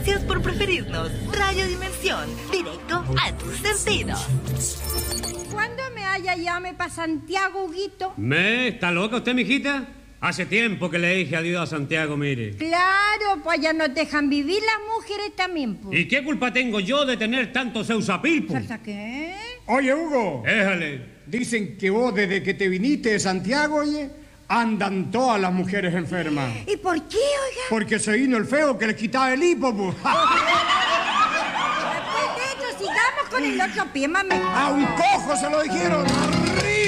Gracias por preferirnos. Rayo Dimensión, directo a tus sentidos. ¿Cuándo me haya llame para Santiago, Huguito? ¿Está loca usted, mijita? Hace tiempo que le dije adiós a Santiago, mire. Claro, pues allá nos dejan vivir las mujeres también, pues. ¿Y qué culpa tengo yo de tener tanto seusapilpo? ¿Salsa qué? Oye, Hugo. Déjale. Dicen que vos desde que te viniste de Santiago, oye, andan todas las mujeres enfermas. ¿Y por qué, oiga? Porque se vino el feo que les quitaba el hipo, pues. Después de eso, sigamos con el otro pie, mami. A un cojo se lo dijeron.